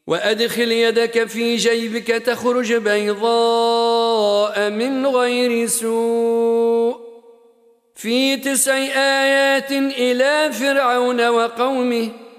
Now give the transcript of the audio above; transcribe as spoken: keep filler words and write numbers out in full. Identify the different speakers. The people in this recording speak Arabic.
Speaker 1: وأدخل يدك في جيبك تخرج بيضاء من غير سوء في تسع آيات إلى فرعون وقومه